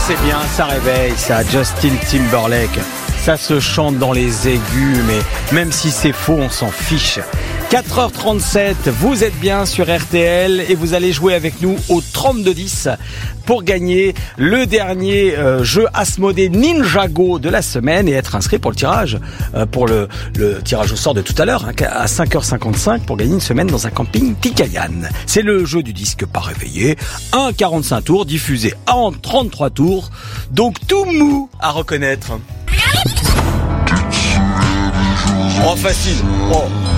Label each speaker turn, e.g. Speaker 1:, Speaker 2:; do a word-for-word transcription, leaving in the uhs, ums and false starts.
Speaker 1: c'est bien, ça réveille, ça, Justin Timberlake. Ça se chante dans les aigus, mais même si c'est faux, on s'en fiche. quatre heures trente-sept, vous êtes bien sur R T L et vous allez jouer avec nous au trente-deux dix pour gagner le dernier euh, jeu Asmodée Ninjago de la semaine et être inscrit pour le tirage, euh, pour le, le tirage au sort de tout à l'heure, hein, à cinq heures cinquante-cinq pour gagner une semaine dans un camping Tikayan. C'est le jeu du disque pas réveillé, un quarante-cinq tours diffusé en trente-trois tours, donc tout mou à reconnaître. Oh, facile. Oh.